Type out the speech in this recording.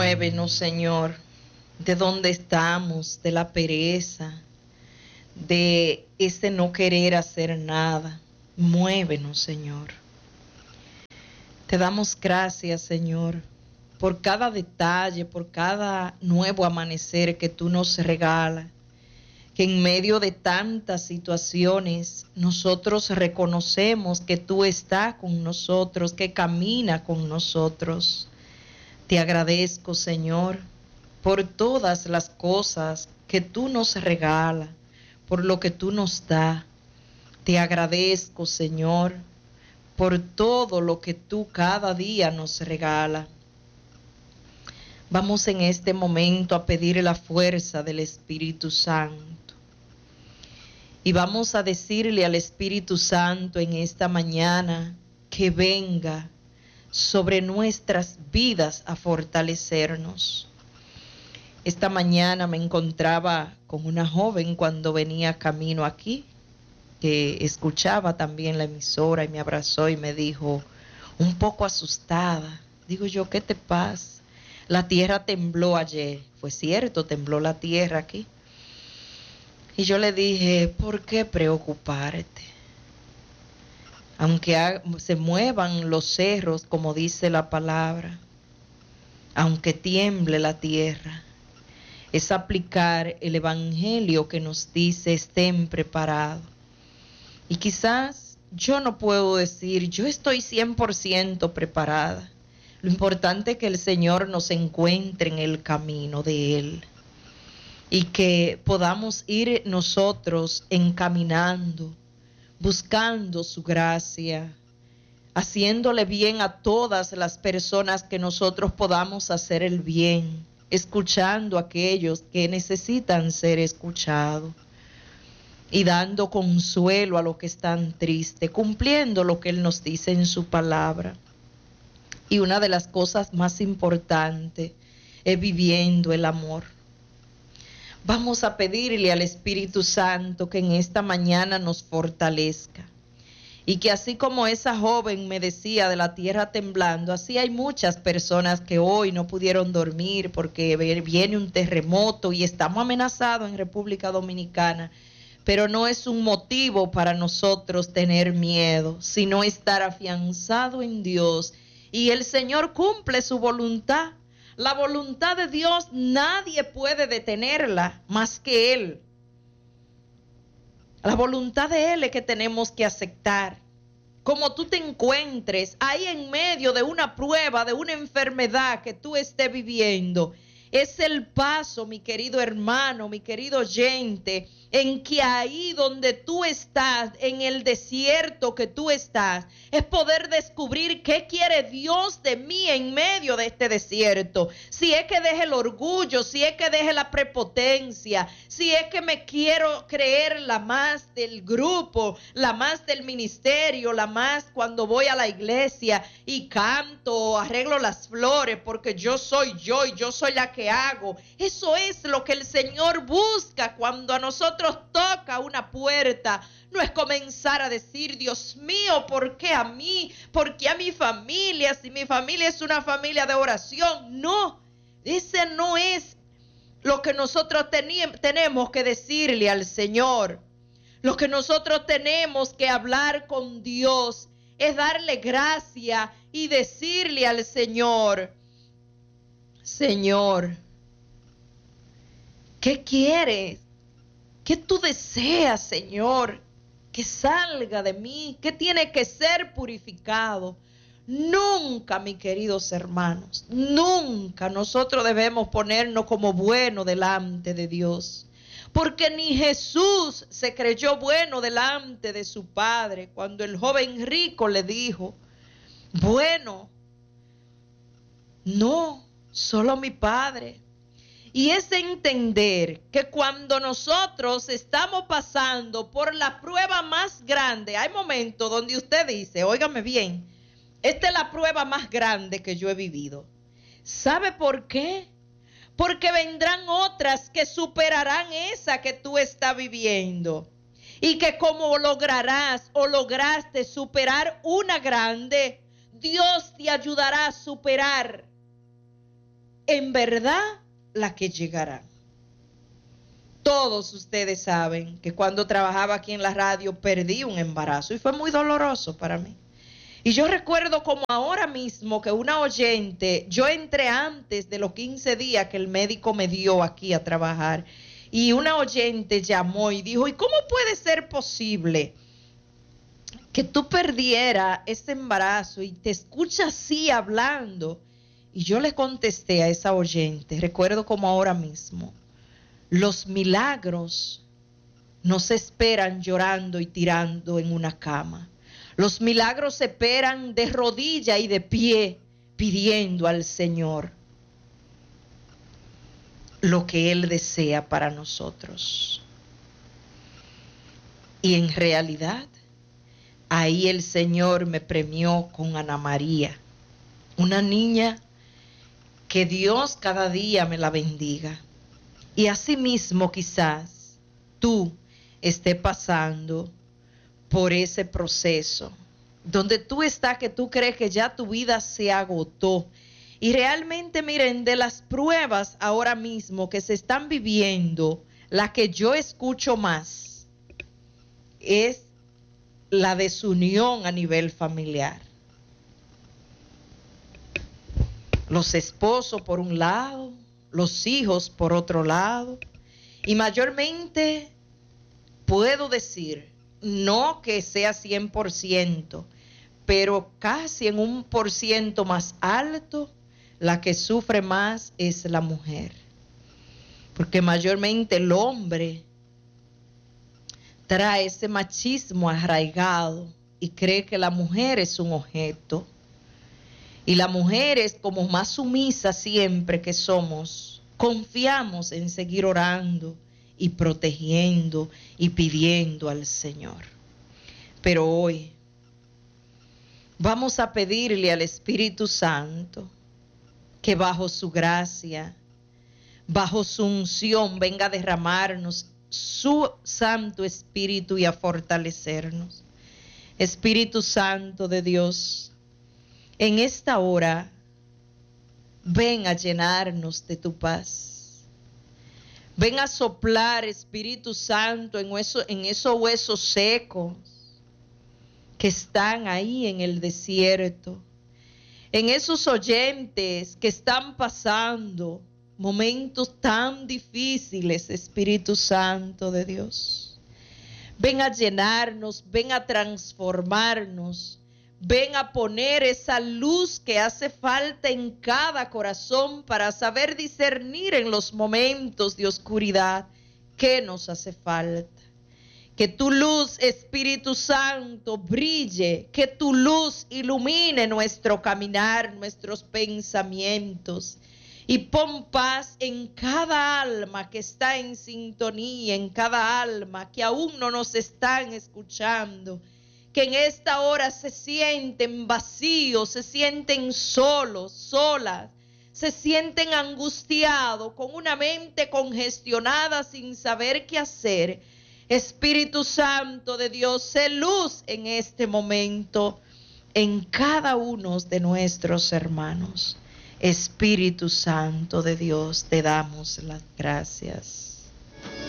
Muévenos, Señor, de donde estamos, de la pereza, de ese no querer hacer nada. Muévenos, Señor. Te damos gracias, Señor, por cada detalle, por cada nuevo amanecer que tú nos regalas, que en medio de tantas situaciones nosotros reconocemos que tú estás con nosotros, que camina con nosotros. Te agradezco, Señor, por todas las cosas que tú nos regalas, por lo que tú nos das. Te agradezco, Señor, por todo lo que tú cada día nos regalas. Vamos en este momento a pedir la fuerza del Espíritu Santo. Y vamos a decirle al Espíritu Santo en esta mañana que venga sobre nuestras vidas a fortalecernos. Esta mañana me encontraba con una joven cuando venía camino aquí, que escuchaba también la emisora y me abrazó y me dijo, un poco asustada. Digo yo, ¿qué te pasa? La tierra tembló ayer. Fue cierto, tembló la tierra aquí. Y yo le dije, ¿por qué preocuparte? Aunque se muevan los cerros, como dice la palabra, aunque tiemble la tierra, es aplicar el evangelio que nos dice, estén preparados. Y quizás yo no puedo decir, yo estoy 100% preparada. Lo importante es que el Señor nos encuentre en el camino de Él. Y que podamos ir nosotros encaminando, buscando su gracia, haciéndole bien a todas las personas que nosotros podamos hacer el bien, escuchando a aquellos que necesitan ser escuchados y dando consuelo a los que están tristes, cumpliendo lo que Él nos dice en su palabra. Y una de las cosas más importantes es viviendo el amor. Vamos a pedirle al Espíritu Santo que en esta mañana nos fortalezca. Y que así como esa joven me decía de la tierra temblando, así hay muchas personas que hoy no pudieron dormir porque viene un terremoto y estamos amenazados en República Dominicana. Pero no es un motivo para nosotros tener miedo, sino estar afianzado en Dios. Y el Señor cumple su voluntad. La voluntad de Dios nadie puede detenerla más que Él. La voluntad de Él es que tenemos que aceptar. Como tú te encuentres ahí en medio de una prueba, de una enfermedad que tú estés viviendo, es el paso, mi querido hermano, mi querido oyente, en que ahí donde tú estás, en el desierto que tú estás, es poder descubrir qué quiere Dios de mí en medio de este desierto. Si es que deje el orgullo, si es que deje la prepotencia, si es que me quiero creer la más del grupo, la más del ministerio, la más cuando voy a la iglesia y canto, arreglo las flores porque yo soy yo y yo soy la que hago. Eso es lo que el Señor busca cuando a nosotros toca una puerta. No es comenzar a decir, Dios mío, ¿por qué a mí? ¿Por qué a mi familia? Si mi familia es una familia de oración. No, ese no es lo que nosotros tenemos que decirle al Señor. Lo que nosotros tenemos que hablar con Dios es darle gracia y decirle al Señor, Señor, ¿qué quieres? ¿Qué tú deseas, Señor, que salga de mí? ¿Qué tiene que ser purificado? Nunca, mis queridos hermanos, nunca nosotros debemos ponernos como bueno delante de Dios. Porque ni Jesús se creyó bueno delante de su Padre cuando el joven rico le dijo, bueno, no, solo mi Padre. Y es entender que cuando nosotros estamos pasando por la prueba más grande, hay momentos donde usted dice, óigame bien, esta es la prueba más grande que yo he vivido. ¿Sabe por qué? Porque vendrán otras que superarán esa que tú estás viviendo. Y que como lograrás o lograste superar una grande, Dios te ayudará a superar en verdad la que llegará. Todos ustedes saben que cuando trabajaba aquí en la radio perdí un embarazo y fue muy doloroso para mí. Y yo recuerdo como ahora mismo que una oyente, yo entré antes de los 15 días que el médico me dio aquí a trabajar, y una oyente llamó y dijo, ¿y cómo puede ser posible que tú perdieras ese embarazo y te escuchas así hablando? Y yo le contesté a esa oyente, recuerdo como ahora mismo, los milagros no se esperan llorando y tirando en una cama. Los milagros se esperan de rodilla y de pie, pidiendo al Señor lo que Él desea para nosotros. Y en realidad, ahí el Señor me premió con Ana María, una niña que Dios cada día me la bendiga. Y asimismo quizás tú estés pasando por ese proceso, donde tú estás, que tú crees que ya tu vida se agotó. Y realmente, miren, de las pruebas ahora mismo que se están viviendo, la que yo escucho más es la desunión a nivel familiar. Los esposos por un lado, los hijos por otro lado, y mayormente puedo decir, no que sea 100%, pero casi en un por ciento más alto, la que sufre más es la mujer. Porque mayormente el hombre trae ese machismo arraigado y cree que la mujer es un objeto. Y la mujer es como más sumisa siempre que somos. Confiamos en seguir orando y protegiendo y pidiendo al Señor. Pero hoy vamos a pedirle al Espíritu Santo que bajo su gracia, bajo su unción, venga a derramarnos su Santo Espíritu y a fortalecernos. Espíritu Santo de Dios, en esta hora, ven a llenarnos de tu paz. Ven a soplar, Espíritu Santo, en esos huesos secos que están ahí en el desierto. En esos oyentes que están pasando momentos tan difíciles, Espíritu Santo de Dios. Ven a llenarnos, ven a transformarnos. Ven a poner esa luz que hace falta en cada corazón para saber discernir en los momentos de oscuridad qué nos hace falta. Que tu luz, Espíritu Santo, brille, que tu luz ilumine nuestro caminar, nuestros pensamientos. Y pon paz en cada alma que está en sintonía, en cada alma que aún no nos están escuchando, que en esta hora se sienten vacíos, se sienten solos, solas, se sienten angustiados, con una mente congestionada sin saber qué hacer. Espíritu Santo de Dios, sé luz en este momento en cada uno de nuestros hermanos. Espíritu Santo de Dios, te damos las gracias.